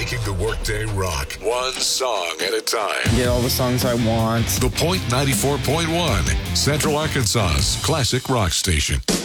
making the workday rock. One song at a time. Get all the songs I want. The Point 94.1, Central Arkansas's classic rock station.